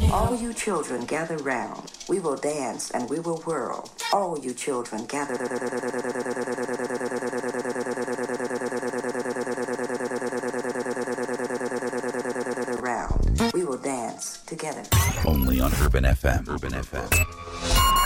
All you children gather round. We will dance and we will whirl. All you children gather round. We will dance together. Only on Urban FM. Urban FM.